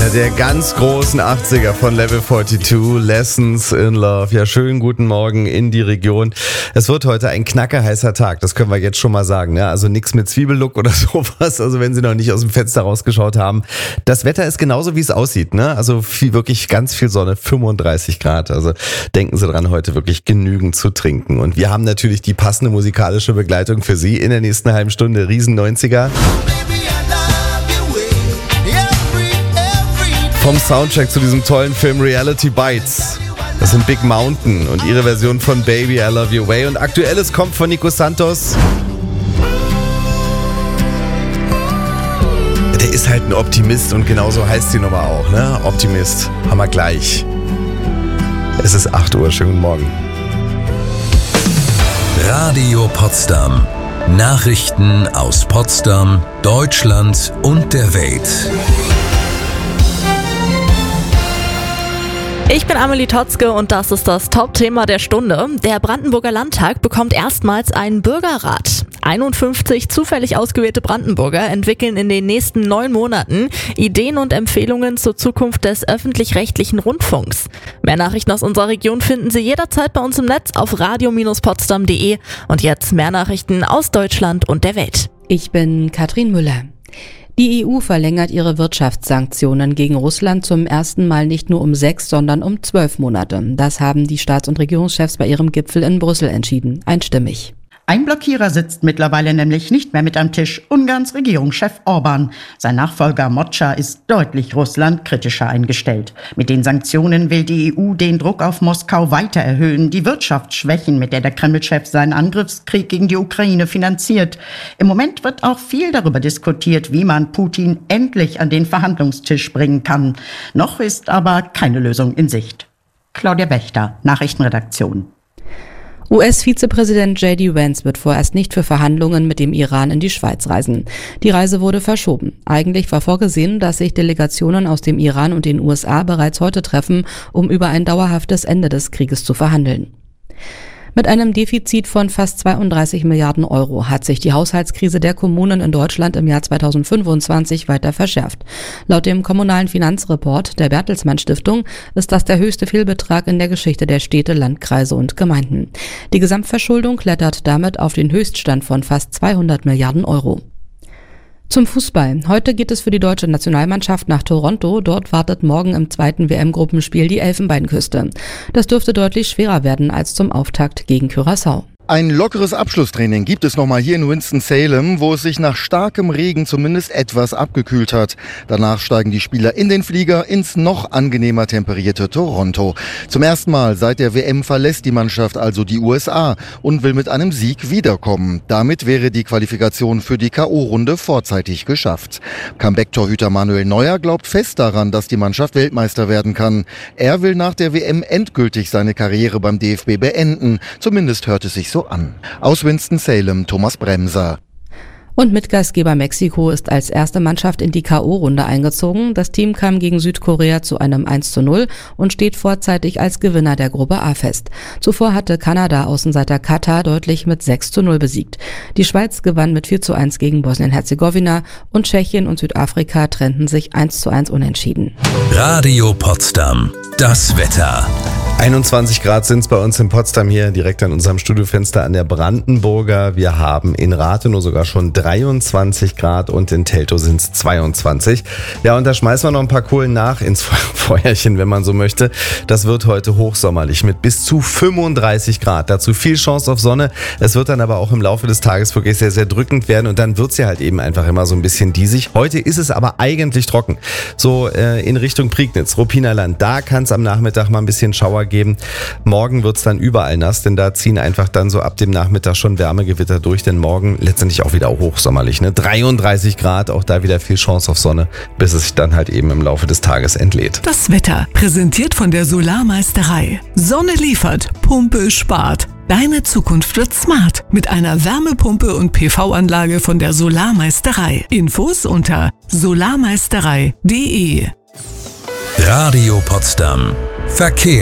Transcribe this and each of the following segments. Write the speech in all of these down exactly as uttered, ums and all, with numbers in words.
Einer der ganz großen achtziger von Level zweiundvierzig, Lessons in Love. Ja, schönen guten Morgen in die Region. Es wird heute ein knackerheißer Tag, das können wir jetzt schon mal sagen. Ne? Also nichts mit Zwiebellook oder sowas, also wenn Sie noch nicht aus dem Fenster rausgeschaut haben. Das Wetter ist genauso, wie es aussieht. Ne? Also viel, wirklich ganz viel Sonne, fünfunddreißig Grad. Also denken Sie dran, heute wirklich genügend zu trinken. Und wir haben natürlich die passende musikalische Begleitung für Sie in der nächsten halben Stunde. Riesen neunziger. Vom Soundtrack zu diesem tollen Film Reality Bites. Das sind Big Mountain und ihre Version von Baby, I Love Your Way. Und Aktuelles kommt von Nico Santos. Der ist halt ein Optimist und genauso heißt die Nummer auch, ne? Optimist. Haben wir gleich. Es ist acht Uhr, schönen guten Morgen. Radio Potsdam. Nachrichten aus Potsdam, Deutschland und der Welt. Ich bin Amelie Totzke und das ist das Top-Thema der Stunde. Der Brandenburger Landtag bekommt erstmals einen Bürgerrat. einundfünfzig zufällig ausgewählte Brandenburger entwickeln in den nächsten neun Monaten Ideen und Empfehlungen zur Zukunft des öffentlich-rechtlichen Rundfunks. Mehr Nachrichten aus unserer Region finden Sie jederzeit bei uns im Netz auf radio Bindestrich potsdam punkt de. Und jetzt mehr Nachrichten aus Deutschland und der Welt. Ich bin Katrin Müller. Die E U verlängert ihre Wirtschaftssanktionen gegen Russland zum ersten Mal nicht nur um sechs, sondern um zwölf Monate. Das haben die Staats- und Regierungschefs bei ihrem Gipfel in Brüssel entschieden, einstimmig. Ein Blockierer sitzt mittlerweile nämlich nicht mehr mit am Tisch, Ungarns Regierungschef Orbán. Sein Nachfolger Mocsa ist deutlich Russland kritischer eingestellt. Mit den Sanktionen will die E U den Druck auf Moskau weiter erhöhen, die Wirtschaft schwächen, mit der der Kreml-Chef seinen Angriffskrieg gegen die Ukraine finanziert. Im Moment wird auch viel darüber diskutiert, wie man Putin endlich an den Verhandlungstisch bringen kann. Noch ist aber keine Lösung in Sicht. Claudia Wächter, Nachrichtenredaktion. U S-Vizepräsident J D Vance wird vorerst nicht für Verhandlungen mit dem Iran in die Schweiz reisen. Die Reise wurde verschoben. Eigentlich war vorgesehen, dass sich Delegationen aus dem Iran und den U S A bereits heute treffen, um über ein dauerhaftes Ende des Krieges zu verhandeln. Mit einem Defizit von fast zweiunddreißig Milliarden Euro hat sich die Haushaltskrise der Kommunen in Deutschland im Jahr zweitausendfünfundzwanzig weiter verschärft. Laut dem kommunalen Finanzreport der Bertelsmann Stiftung ist das der höchste Fehlbetrag in der Geschichte der Städte, Landkreise und Gemeinden. Die Gesamtverschuldung klettert damit auf den Höchststand von fast zweihundert Milliarden Euro. Zum Fußball. Heute geht es für die deutsche Nationalmannschaft nach Toronto. Dort wartet morgen im zweiten W M-Gruppenspiel die Elfenbeinküste. Das dürfte deutlich schwerer werden als zum Auftakt gegen Curaçao. Ein lockeres Abschlusstraining gibt es nochmal hier in Winston-Salem, wo es sich nach starkem Regen zumindest etwas abgekühlt hat. Danach steigen die Spieler in den Flieger ins noch angenehmer temperierte Toronto. Zum ersten Mal seit der W M verlässt die Mannschaft also die U S A und will mit einem Sieg wiederkommen. Damit wäre die Qualifikation für die K O-Runde vorzeitig geschafft. Comeback-Torhüter Manuel Neuer glaubt fest daran, dass die Mannschaft Weltmeister werden kann. Er will nach der W M endgültig seine Karriere beim D F B beenden. Zumindest hört es sich so an. Aus Winston-Salem, Thomas Bremser. Und Mitgastgeber Mexiko ist als erste Mannschaft in die K O-Runde eingezogen. Das Team kam gegen Südkorea zu einem eins zu null und steht vorzeitig als Gewinner der Gruppe A fest. Zuvor hatte Kanada Außenseiter Katar deutlich mit sechs zu null besiegt. Die Schweiz gewann mit vier zu eins gegen Bosnien-Herzegowina und Tschechien und Südafrika trennten sich eins zu eins unentschieden. Radio Potsdam. Das Wetter. einundzwanzig Grad sind es bei uns in Potsdam hier, direkt an unserem Studiofenster an der Brandenburger. Wir haben in Rathenow sogar schon dreiundzwanzig Grad und in Teltow sind es zweiundzwanzig. Ja, und da schmeißen wir noch ein paar Kohlen nach ins Feuerchen, wenn man so möchte. Das wird heute hochsommerlich mit bis zu fünfunddreißig Grad. Dazu viel Chance auf Sonne. Es wird dann aber auch im Laufe des Tages wirklich sehr, sehr drückend werden und dann wird es ja halt eben einfach immer so ein bisschen diesig. Heute ist es aber eigentlich trocken. So äh, in Richtung Prignitz, Ruppiner Land, da kann es am Nachmittag mal ein bisschen Schauer geben. Morgen wird es dann überall nass, denn da ziehen einfach dann so ab dem Nachmittag schon Wärmegewitter durch, denn morgen letztendlich auch wieder hochsommerlich. Ne? dreiunddreißig Grad, auch da wieder viel Chance auf Sonne, bis es sich dann halt eben im Laufe des Tages entlädt. Das Wetter, präsentiert von der Solarmeisterei. Sonne liefert, Pumpe spart. Deine Zukunft wird smart mit einer Wärmepumpe und P V-Anlage von der Solarmeisterei. Infos unter solarmeisterei punkt de. Radio Potsdam. Verkehr.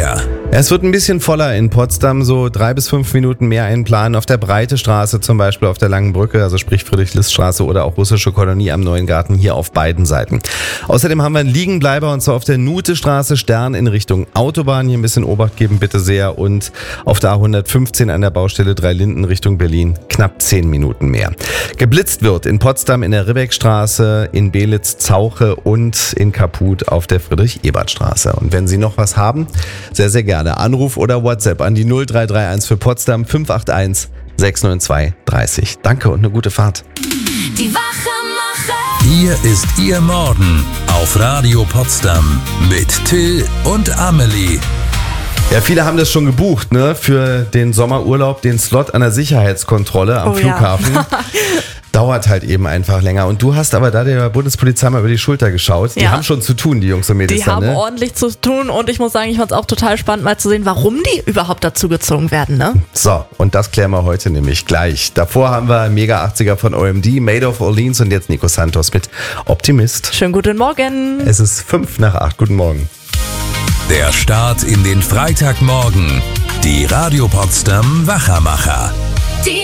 Es wird ein bisschen voller in Potsdam, so drei bis fünf Minuten mehr einplanen. Auf der Breite Straße zum Beispiel, auf der Langen Brücke, also sprich Friedrich-List-Straße oder auch Russische Kolonie am Neuen Garten, hier auf beiden Seiten. Außerdem haben wir einen Liegenbleiber und zwar auf der Nute-Straße, Stern in Richtung Autobahn. Hier ein bisschen Obacht geben bitte sehr. Und auf der A hundertfünfzehn an der Baustelle Drei Linden Richtung Berlin knapp zehn Minuten mehr. Geblitzt wird in Potsdam in der Ribbeckstraße, in Belitz, Zauche und in Kaput auf der Friedrich-Ebert-Straße. Und wenn Sie noch was haben, sehr, sehr gerne. Anruf oder WhatsApp an die null drei drei eins für Potsdam fünf acht eins sechs neun zwei dreißig. Danke und eine gute Fahrt. Die Wachemacher. Hier ist Ihr Morgen auf Radio Potsdam mit Till und Amelie. Ja, viele haben das schon gebucht, ne? Für den Sommerurlaub, den Slot an der Sicherheitskontrolle am oh, Flughafen. Ja. Dauert halt eben einfach länger. Und du hast aber da der Bundespolizei mal über die Schulter geschaut. Die ja. haben schon zu tun, die Jungs und Mädels. Die dann, haben ne? ordentlich zu tun und ich muss sagen, ich fand es auch total spannend, mal zu sehen, warum die überhaupt dazu gezogen werden, ne? So, und das klären wir heute nämlich gleich. Davor haben wir Mega achtziger von O M D, Made of Orleans und jetzt Nico Santos mit Optimist. Schönen guten Morgen. Es ist fünf nach acht. Guten Morgen. Der Start in den Freitagmorgen. Die Radio Potsdam Wachemacher.